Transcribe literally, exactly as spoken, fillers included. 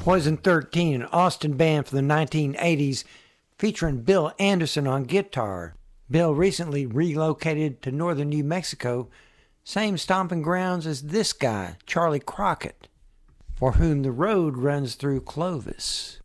Poison thirteen, an Austin band from the nineteen eighties, featuring Bill Anderson on guitar. Bill recently relocated to northern New Mexico, same stomping grounds as this guy, Charlie Crockett, for whom the road runs through Clovis.